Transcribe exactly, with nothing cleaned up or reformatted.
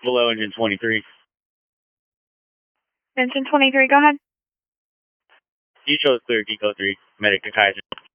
below engine twenty-three. Engine twenty-three, go ahead. You chose clear, Deco three, medic to Kaiser.